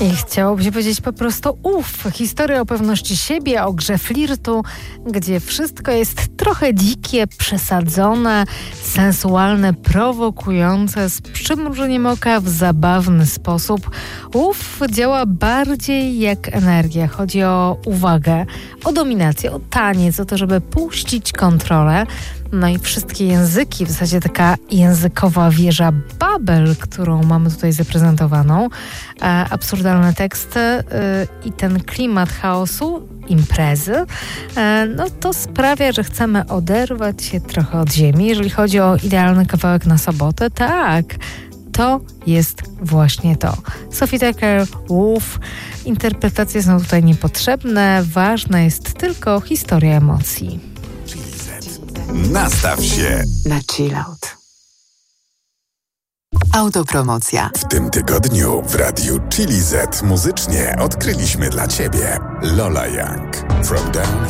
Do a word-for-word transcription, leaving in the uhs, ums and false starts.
I chciałoby się powiedzieć po prostu uff, historia o pewności siebie, o grze flirtu, gdzie wszystko jest trochę dzikie, przesadzone, sensualne, prowokujące, z przymrużeniem oka w zabawny sposób. Uff działa bardziej jak energia. Chodzi o uwagę, o dominację, o taniec, o to, żeby puścić kontrolę. No i wszystkie języki, w zasadzie taka językowa wieża Babel, którą mamy tutaj zaprezentowaną, e, absurdalne teksty e, i ten klimat chaosu, imprezy, e, no to sprawia, że chcemy oderwać się trochę od ziemi. Jeżeli chodzi o idealny kawałek na sobotę, tak, to jest właśnie to. Sophie Tucker, Wolf. Interpretacje są tutaj niepotrzebne, ważna jest tylko historia emocji. Nastaw się na chillout. Autopromocja. W tym tygodniu w radiu Chili Z muzycznie odkryliśmy dla Ciebie Lola Young, From Down